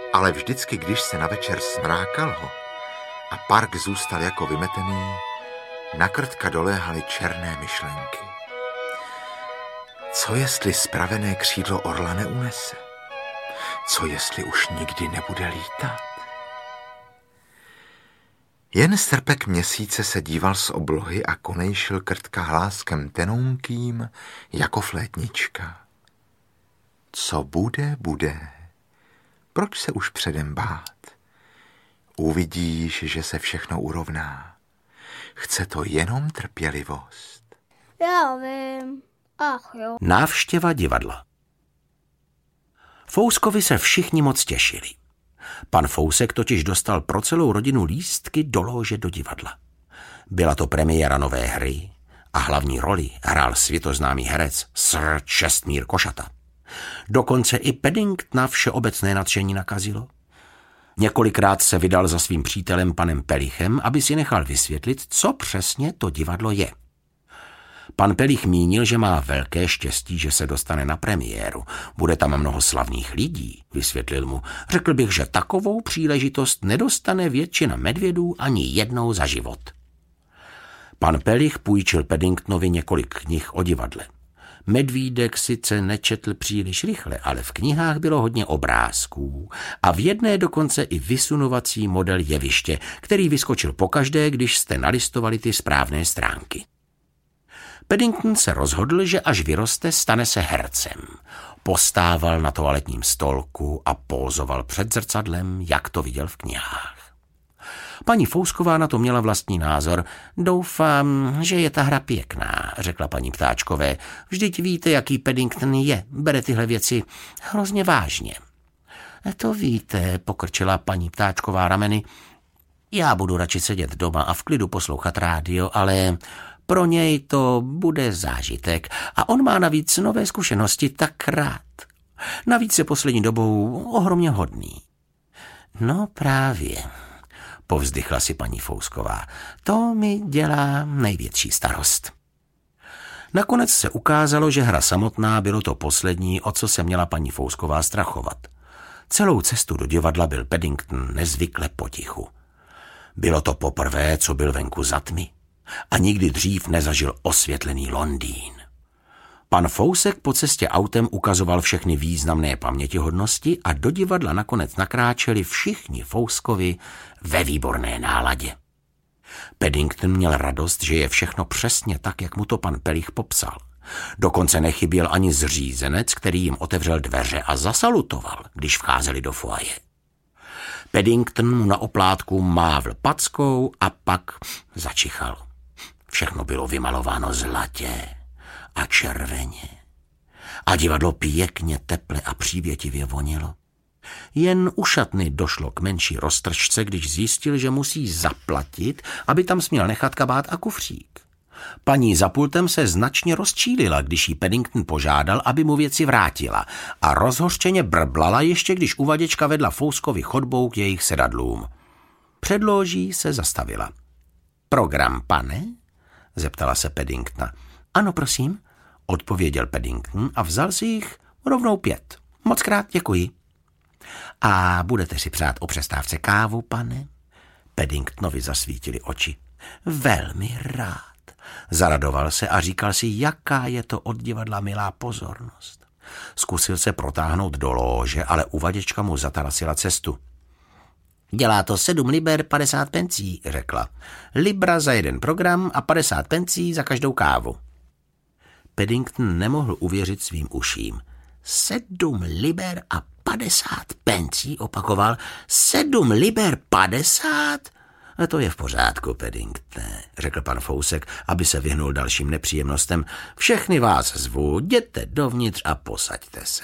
Ale vždycky, když se na večer smrákalo a park zůstal jako vymetený, na Krtka doléhaly černé myšlenky. Co jestli spravené křídlo orla neunese? Co jestli už nikdy nebude lítat? Jen Strpek Měsíce se díval z oblohy a konejšil Krtka hláskem tenounkým jako flétnička. Co bude, bude. Proč se už předem bát? Uvidíš, že se všechno urovná. Chce to jenom trpělivost. Já vím. Ach jo. Návštěva divadla. Fouskovi se všichni moc těšili. Pan Fousek totiž dostal pro celou rodinu lístky do lóže do divadla. Byla to premiéra nové hry a hlavní roli hrál světoznámý herec Sir Čestmír Košata. Dokonce i Paddingtona všeobecné nadšení nakazilo. Několikrát se vydal za svým přítelem panem Pelichem, aby si nechal vysvětlit, co přesně to divadlo je. Pan Pelich mínil, že má velké štěstí, že se dostane na premiéru. Bude tam mnoho slavných lidí, vysvětlil mu. Řekl bych, že takovou příležitost nedostane většina medvědů ani jednou za život. Pan Pelich půjčil Paddingtonovi několik knih o divadle. Medvídek sice nečetl příliš rychle, ale v knihách bylo hodně obrázků a v jedné dokonce i vysunovací model jeviště, který vyskočil pokaždé, když jste nalistovali ty správné stránky. Paddington se rozhodl, že až vyroste, stane se hercem. Postával na toaletním stolku a pózoval před zrcadlem, jak to viděl v knihách. Paní Fousková na to měla vlastní názor. Doufám, že je ta hra pěkná, řekla paní Ptáčkové. Vždyť víte, jaký Paddington je. Bere tyhle věci hrozně vážně. To víte, pokrčila paní Ptáčková rameny. Já budu radši sedět doma a v klidu poslouchat rádio, ale pro něj to bude zážitek a on má navíc nové zkušenosti tak rád. Navíc je poslední dobou ohromně hodný. No právě, povzdychla si paní Fousková, to mi dělá největší starost. Nakonec se ukázalo, že hra samotná bylo to poslední, o co se měla paní Fousková strachovat. Celou cestu do divadla byl Paddington nezvykle potichu. Bylo to poprvé, co byl venku za tmy a nikdy dřív nezažil osvětlený Londýn. Pan Fousek po cestě autem ukazoval všechny významné pamětihodnosti a do divadla nakonec nakráčeli všichni Fouskovi ve výborné náladě. Paddington měl radost, že je všechno přesně tak, jak mu to pan Pelich popsal. Dokonce nechyběl ani zřízenec, který jim otevřel dveře a zasalutoval, když vcházeli do foaje. Paddington mu na oplátku mávl packou a pak začichal. Všechno bylo vymalováno zlatě a červeně. A divadlo pěkně teple a přívětivě vonilo. Jen u šatny došlo k menší roztržce, když zjistil, že musí zaplatit, aby tam směl nechat kabát a kufřík. Paní za pultem se značně rozčílila, když jí Paddington požádal, aby mu věci vrátila a rozhořčeně brblala ještě, když uvaděčka vedla Fouskovi chodbou k jejich sedadlům. Před lóží se zastavila. Program, pane? Zeptala se Paddingtona. Ano, prosím, odpověděl Paddington a vzal si jich rovnou 5. Mockrát děkuji. A budete si přát o přestávce kávu, pane? Paddingtonovi zasvítily oči. Velmi rád. Zaradoval se a říkal si, jaká je to od divadla milá pozornost. Zkusil se protáhnout do lóže, ale uvaděčka mu zatarasila cestu. Dělá to 7 liber 50 pencí, řekla. Libra za jeden program a 50 pencí za každou kávu. Paddington nemohl uvěřit svým uším. 7 liber a 50 pencí, opakoval. 7 liber 50? A to je v pořádku, Paddingtone, řekl pan Fousek, aby se vyhnul dalším nepříjemnostem. Všechny vás zvu, jděte dovnitř a posaďte se.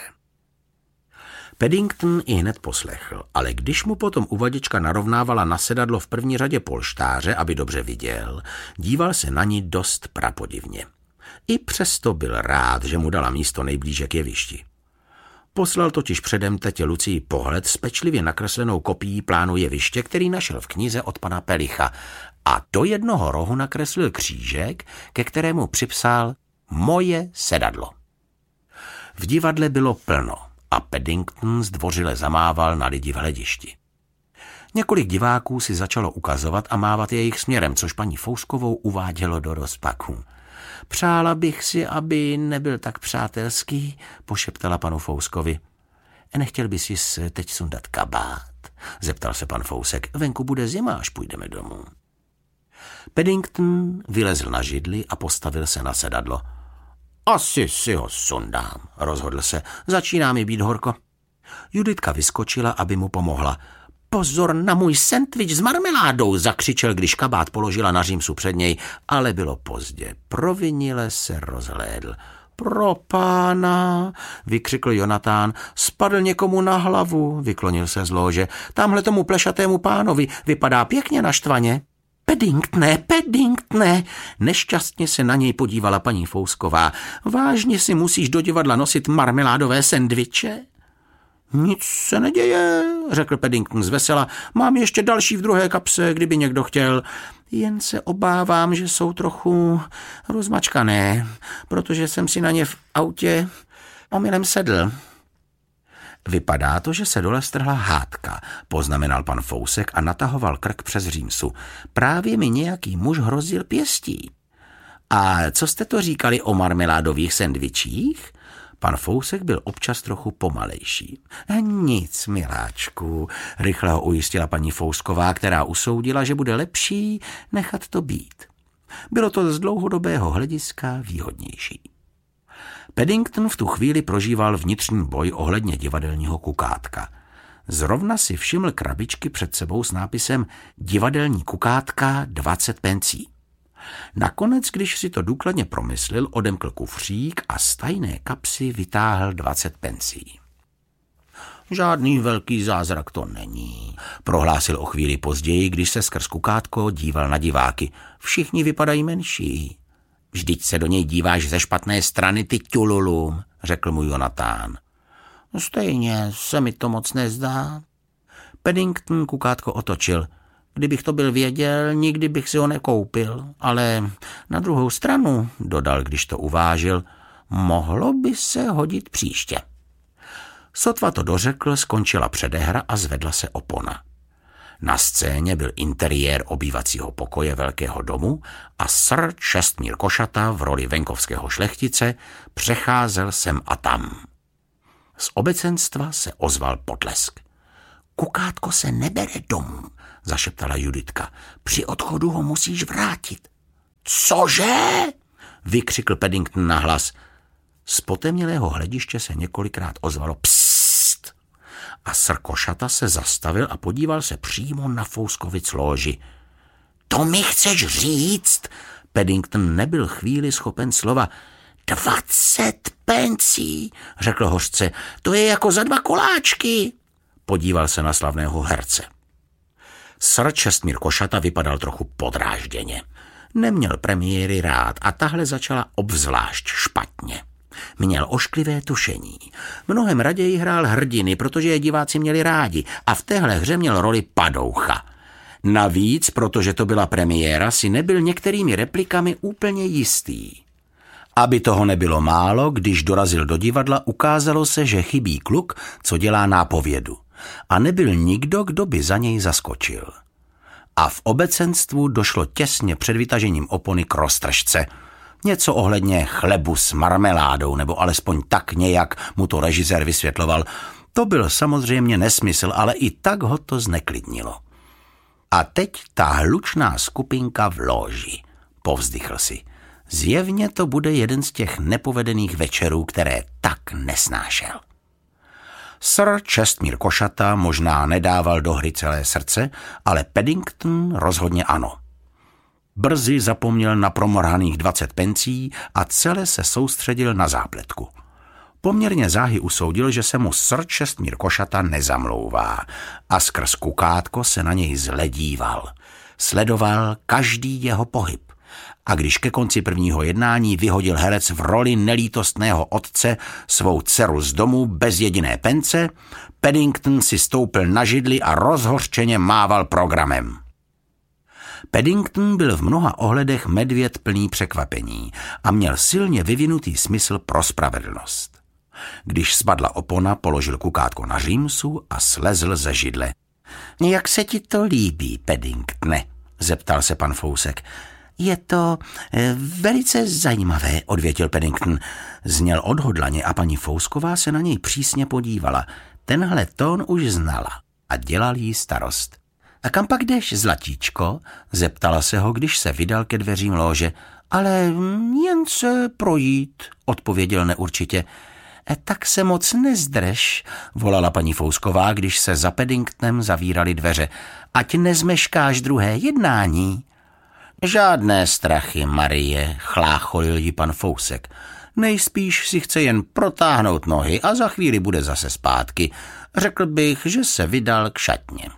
Paddington i hned poslechl, ale když mu potom uvaděčka narovnávala na sedadlo v první řadě polštáře, aby dobře viděl, díval se na ní dost prapodivně. I přesto byl rád, že mu dala místo nejblíže k jevišti. Poslal totiž předem tetě Lucii pohled s pečlivě nakreslenou kopií plánu jeviště, který našel v knize od pana Pelicha, a do jednoho rohu nakreslil křížek, ke kterému připsal Moje sedadlo. V divadle bylo plno a Paddington zdvořile zamával na lidi v hledišti. Několik diváků si začalo ukazovat a mávat jejich směrem, což paní Fouskovou uvádělo do rozpaku. Přála bych si, aby nebyl tak přátelský, pošeptala panu Fouskovi. Nechtěl bys si teď sundat kabát? Zeptal se pan Fousek. Venku bude zima, až půjdeme domů. Paddington vylezl na židli a postavil se na sedadlo. Asi si ho sundám, rozhodl se. Začíná mi být horko. Juditka vyskočila, aby mu pomohla. Pozor na můj sendvič s marmeládou, zakřičel, když kabát položila na římsu před něj, ale bylo pozdě. Provinile se rozhlédl. Pro pána, vykřikl Jonatán, spadl někomu na hlavu, vyklonil se z lóže. Tamhle tomu plešatému pánovi vypadá pěkně naštvaně. Paddingtone, nešťastně se na něj podívala paní Fousková. Vážně si musíš do divadla nosit marmeládové sendviče? Nic se neděje, řekl Paddington zvesela. Mám ještě další v druhé kapse, kdyby někdo chtěl. Jen se obávám, že jsou trochu rozmačkané, protože jsem si na ně v autě omylem sedl. Vypadá to, že se dole strhla hádka, poznamenal pan Fousek a natahoval krk přes římsu. Právě mi nějaký muž hrozil pěstí. A co jste to říkali o marmeládových sendvičích? Pan Fousek byl občas trochu pomalejší. Nic, miláčku, rychle ho ujistila paní Fousková, která usoudila, že bude lepší nechat to být. Bylo to z dlouhodobého hlediska výhodnější. Paddington v tu chvíli prožíval vnitřní boj ohledně divadelního kukátka. Zrovna si všiml krabičky před sebou s nápisem Divadelní kukátka 20 pencí. Nakonec, když si to důkladně promyslel, odemkl kufřík a z tajné kapsy vytáhl 20 pencí. Žádný velký zázrak to není, prohlásil o chvíli později, když se skrz kukátko díval na diváky. Všichni vypadají menší. Vždyť se do něj díváš ze špatné strany, ty ťululum, řekl mu Jonatán. Stejně se mi to moc nezdá. Paddington kukátko otočil. Kdybych to byl věděl, nikdy bych si ho nekoupil, ale na druhou stranu, dodal, když to uvážil, mohlo by se hodit příště. Sotva to dořekl, skončila předehra a zvedla se opona. Na scéně byl interiér obývacího pokoje velkého domu a sir Čestmír Košata v roli venkovského šlechtice přecházel sem a tam. Z obecenstva se ozval potlesk. Kukátko se nebere domů, zašeptala Juditka. Při odchodu ho musíš vrátit. Cože? Vykřikl Paddington nahlas. Z potemnělého hlediště se několikrát ozvalo psst. A sir Košata se zastavil a podíval se přímo na Fouskovic lóži. To mi chceš říct? Paddington nebyl chvíli schopen slova. 20 pencí, řekl hořce. To je jako za 2 koláčky. Podíval se na slavného herce. Sir Čestmír Košata vypadal trochu podrážděně. Neměl premiéry rád a tahle začala obzvlášť špatně. Měl ošklivé tušení. Mnohem raději hrál hrdiny, protože je diváci měli rádi a v téhle hře měl roli padoucha. Navíc, protože to byla premiéra, si nebyl některými replikami úplně jistý. Aby toho nebylo málo, když dorazil do divadla, ukázalo se, že chybí kluk, co dělá nápovědu. A nebyl nikdo, kdo by za něj zaskočil. A v obecenstvu došlo těsně před vytažením opony k roztržce. Něco ohledně chlebu s marmeládou, nebo alespoň tak nějak mu to režisér vysvětloval. To byl samozřejmě nesmysl, ale i tak ho to zneklidnilo. A teď ta hlučná skupinka v lóži, povzdychl si. Zjevně to bude jeden z těch nepovedených večerů, které tak nesnášel. Sir Čestmír Košata možná nedával do hry celé srdce, ale Paddington rozhodně ano. Brzy zapomněl na promrhaných 20 pencí a celé se soustředil na zápletku. Poměrně záhy usoudil, že se mu sir Čestmír Košata nezamlouvá a skrz kukátko se na něj zledíval. Sledoval každý jeho pohyb. A když ke konci prvního jednání vyhodil herec v roli nelítostného otce svou dceru z domu bez jediné pence, Paddington si stoupil na židli a rozhořčeně mával programem. Paddington byl v mnoha ohledech medvěd plný překvapení a měl silně vyvinutý smysl pro spravedlnost. Když spadla opona, položil kukátko na římsu a slezl ze židle. Jak se ti to líbí, Paddingtone? Zeptal se pan Fousek. Je to velice zajímavé, odvětil Paddington. Zněl odhodlaně a paní Fousková se na něj přísně podívala. Tenhle tón už znala a dělal jí starost. A kam pak jdeš, zlatíčko? Zeptala se ho, když se vydal ke dveřím lóže. Ale jen se projít, odpověděl neurčitě. Tak se moc nezdrž, volala paní Fousková, když se za Paddingtonem zavíraly dveře. Ať nezmeškáš druhé jednání. Žádné strachy, Marie, chlácholil jí pan Fousek. Nejspíš si chce jen protáhnout nohy a za chvíli bude zase zpátky. Řekl bych, že se vydal k šatně.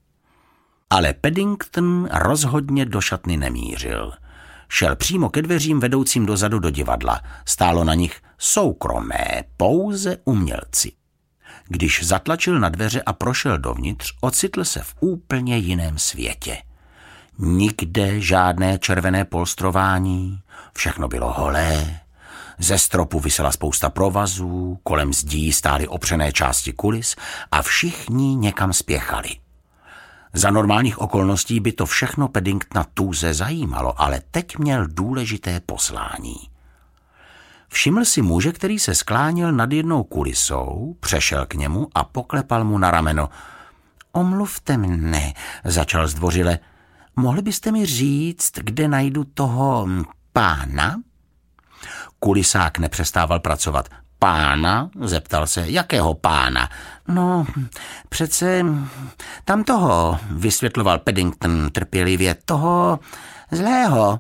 Ale Paddington rozhodně do šatny nemířil. Šel přímo ke dveřím vedoucím dozadu do divadla. Stálo na nich soukromé, pouze umělci. Když zatlačil na dveře a prošel dovnitř, ocitl se v úplně jiném světě. Nikde žádné červené polstrování, všechno bylo holé. Ze stropu visela spousta provazů, kolem zdí stály opřené části kulis a všichni někam spěchali. Za normálních okolností by to všechno Paddingtona tuze zajímalo, ale teď měl důležité poslání. Všiml si muže, který se skláněl nad jednou kulisou, přešel k němu a poklepal mu na rameno. Omluvte mne, začal zdvořile. Mohli byste mi říct, kde najdu toho pána? Kulisák nepřestával pracovat. Pána? Zeptal se. Jakého pána? No, přece tam toho, vysvětloval Paddington trpělivě, toho zlého.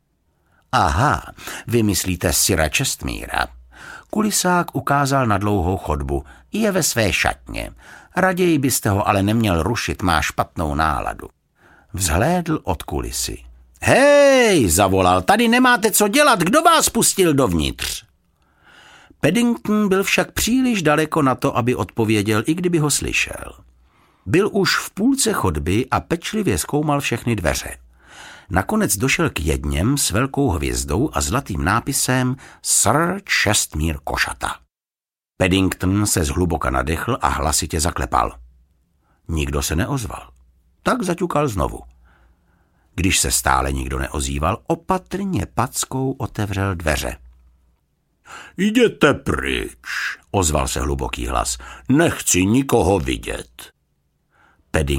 Aha, vy myslíte Sira Čestmíra. Kulisák ukázal na dlouhou chodbu. Je ve své šatně. Raději byste ho ale neměl rušit, má špatnou náladu. Vzhlédl od kulisy. Hej, zavolal, tady nemáte co dělat, kdo vás pustil dovnitř? Paddington byl však příliš daleko na to, aby odpověděl, i kdyby ho slyšel. Byl už v půlce chodby a pečlivě zkoumal všechny dveře. Nakonec došel k jedněm s velkou hvězdou a zlatým nápisem Sir Čestmír Košata. Paddington se zhluboka nadechl a hlasitě zaklepal. Nikdo se neozval. Tak zaťukal znovu. Když se stále nikdo neozýval, opatrně packou otevřel dveře. Jděte pryč, ozval se hluboký hlas. Nechci nikoho vidět. Paddington